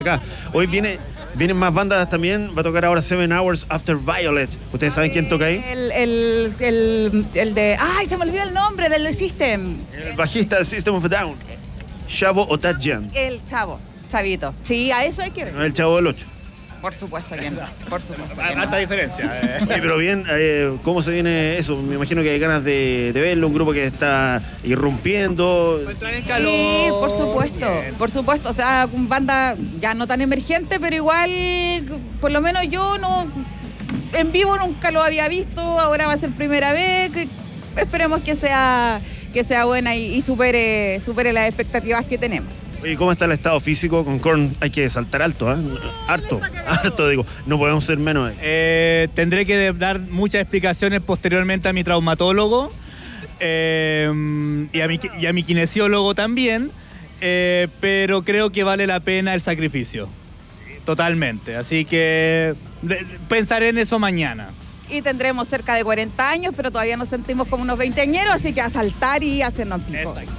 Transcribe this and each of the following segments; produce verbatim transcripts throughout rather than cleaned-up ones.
Acá. Hoy viene, vienen más bandas también. Va a tocar ahora Seven Hours After Violet. ¿Ustedes saben quién toca ahí? El, el, el, el de... ¡Ay, se me olvidó el nombre! Del System. El bajista de System of a Down. Chavo Otatjian. El chavo, chavito. Sí, a eso hay que ver. No, el chavo del ocho. Por supuesto que no. Por supuesto que Alta no. diferencia. Eh. Oye, pero bien, eh, ¿cómo se viene eso? Me imagino que hay ganas de, de verlo. Un grupo que está irrumpiendo. Entrar en calor. Sí, por supuesto, Bien. por supuesto. O sea, una banda ya no tan emergente, pero igual, por lo menos yo no... En vivo nunca lo había visto, ahora va a ser primera vez. Que esperemos que sea, que sea buena y, y supere, supere las expectativas que tenemos. Oye, ¿cómo está el estado físico? Con Korn hay que saltar alto, ¿eh? Harto, harto, digo. No podemos ser menos. ¿eh? Eh, tendré que de- dar muchas explicaciones posteriormente a mi traumatólogo eh, y, a mi, y a mi kinesiólogo también, eh, pero creo que vale la pena el sacrificio. Totalmente. Así que de- pensaré en eso mañana. Y tendremos cerca de cuarenta años, pero todavía nos sentimos como unos veinteañeros, así que a saltar y hacernos pico. Exacto.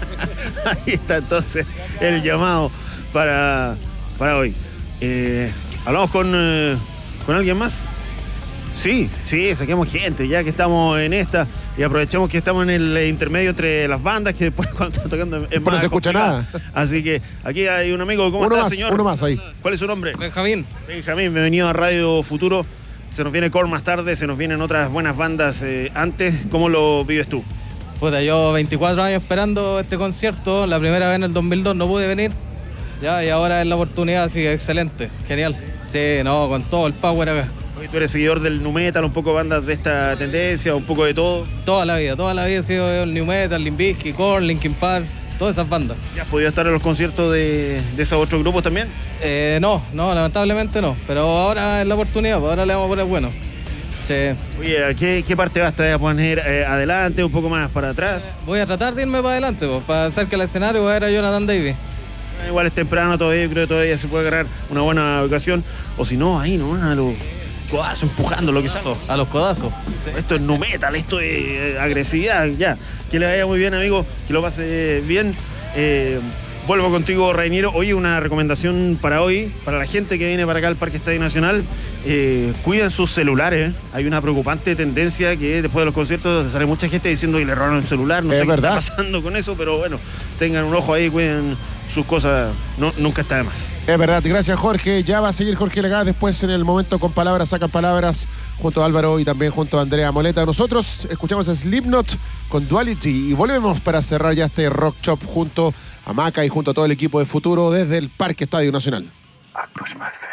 Ahí está entonces el llamado para, para hoy. Eh, ¿Hablamos con, eh, con alguien más? Sí, sí, saquemos gente, ya que estamos en esta y aprovechemos que estamos en el intermedio entre las bandas, que después cuando están tocando es Después no más se escucha complicado. nada. Así que aquí hay un amigo. ¿Cómo Uno está, más, señor? uno más ahí. ¿Cuál es su nombre? Benjamín. Benjamín, bienvenido a Radio Futuro. Se nos viene Korn más tarde, se nos vienen otras buenas bandas eh, antes. ¿Cómo lo vives tú? Puta, yo veinticuatro años esperando este concierto. La primera vez en el dos mil dos no pude venir. Ya, y ahora es la oportunidad, así que excelente, genial. Sí, no, con todo el power acá. Hoy tú eres seguidor del nu metal, un poco bandas de esta tendencia, un poco de todo. Toda la vida, toda la vida he sido el New Metal, Limp Bizkit, Korn, Linkin Park, todas esas bandas. ¿Ya has podido estar en los conciertos de, de esos otros grupos también? Eh, no, no, lamentablemente no. Pero ahora es la oportunidad, pues ahora le vamos a poner bueno. Sí. Oye, ¿a qué, qué parte vas a poner eh, adelante, un poco más para atrás? Voy a tratar de irme para adelante, pues, para cerca del escenario voy a ver a Jonathan Davis. Eh, Igual es temprano todavía, yo creo que todavía se puede agarrar una buena ocasión. O si no, ahí nomás a los codazos empujando lo que sea. A los codazos. Sí. Esto es nu metal, esto es eh, agresividad, ya. Que le vaya muy bien, amigo, que lo pase bien. Eh, vuelvo contigo, Reiniero. Oye, una recomendación para hoy, para la gente que viene para acá al Parque Estadio Nacional. Eh, cuiden sus celulares. ¿eh? Hay una preocupante tendencia que después de los conciertos sale mucha gente diciendo que le robaron el celular. No Es sé verdad. qué está pasando con eso, pero bueno, tengan un ojo ahí, cuiden sus cosas. No, nunca está de más. Es verdad, gracias Jorge. Ya va a seguir Jorge Legaz después en el momento con palabras, sacan palabras junto a Álvaro y también junto a Andrea Moleta. Nosotros escuchamos a Slipknot con Duality y volvemos para cerrar ya este Rock Shop junto a Maca y junto a todo el equipo de Futuro desde el Parque Estadio Nacional. I push my face.